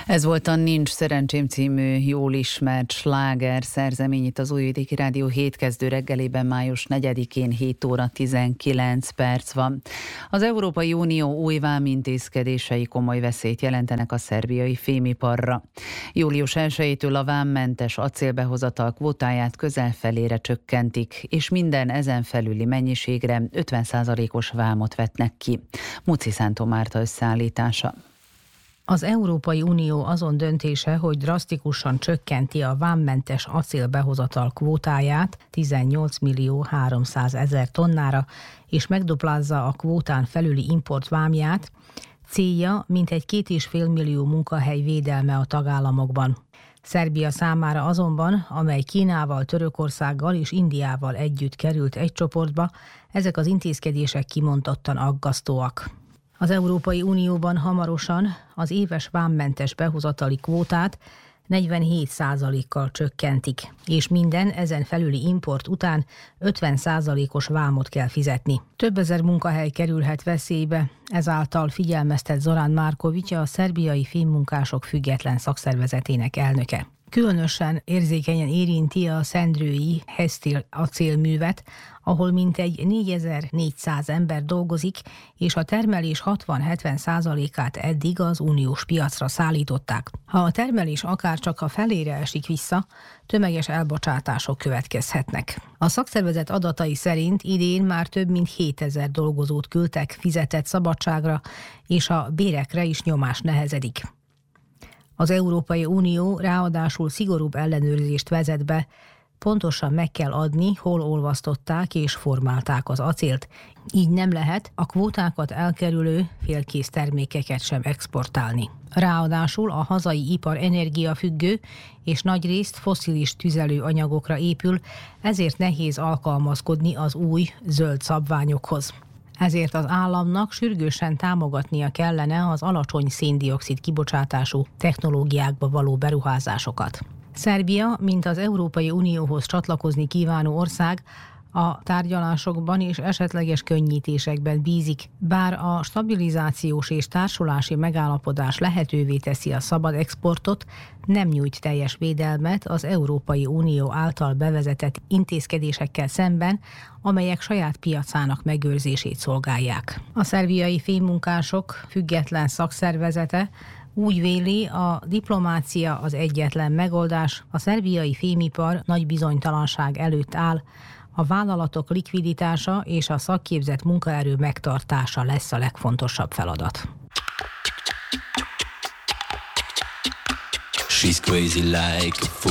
Ez volt a Nincs szerencsém című jól ismert sláger szerzemény itt az Újvidéki Rádió hétkezdő reggelében május 4-én 7 óra 19 perc van. Az Európai Unió új vámintézkedései komoly veszélyt jelentenek a szerbiai fémiparra. Július 1-től a vámmentes acélbehozatal kvótáját közel felére csökkentik, és minden ezen felüli mennyiségre 50%-os vámot vetnek ki. Muci Szántó Márta összeállítása. Az Európai Unió azon döntése, hogy drasztikusan csökkenti a vámmentes acélbehozatal kvótáját 18.300.000 tonnára, és megduplázza a kvótán felüli importvámját, célja mintegy 2,5 millió munkahely védelme a tagállamokban. Szerbia számára azonban, amely Kínával, Törökországgal és Indiával együtt került egy csoportba, ezek az intézkedések kimondottan aggasztóak. Az Európai Unióban hamarosan az éves vámmentes behozatali kvótát 47%-kal csökkentik, és minden ezen felüli import után 50%-os vámot kell fizetni. Több ezer munkahely kerülhet veszélybe, ezáltal figyelmeztet Zoran Marković, a szerbiai fémmunkások független szakszervezetének elnöke. Különösen érzékenyen érinti a szendrői Hestil acélművet, ahol mintegy 4400 ember dolgozik, és a termelés 60-70%-át eddig az uniós piacra szállították. Ha a termelés akárcsak a felére esik vissza, tömeges elbocsátások következhetnek. A szakszervezet adatai szerint idén már több mint 7000 dolgozót küldtek fizetett szabadságra, és a bérekre is nyomás nehezedik. Az Európai Unió ráadásul szigorúbb ellenőrzést vezet be, pontosan meg kell adni, hol olvasztották és formálták az acélt. Így nem lehet a kvótákat elkerülő félkész termékeket sem exportálni. Ráadásul a hazai ipar energiafüggő és nagyrészt fosszilis tüzelőanyagokra épül, ezért nehéz alkalmazkodni az új zöld szabványokhoz. Ezért az államnak sürgősen támogatnia kellene az alacsony szén-dioxid kibocsátású technológiákba való beruházásokat. Szerbia, mint az Európai Unióhoz csatlakozni kívánó ország, a tárgyalásokban és esetleges könnyítésekben bízik, bár a stabilizációs és társulási megállapodás lehetővé teszi a szabad exportot, nem nyújt teljes védelmet az Európai Unió által bevezetett intézkedésekkel szemben, amelyek saját piacának megőrzését szolgálják. A szerbiai fémmunkások független szakszervezete úgy véli, a diplomácia az egyetlen megoldás, a szerbiai fémipar nagy bizonytalanság előtt áll, a vállalatok likviditása és a szakképzett munkaerő megtartása lesz a legfontosabb feladat. She's crazy like a fool.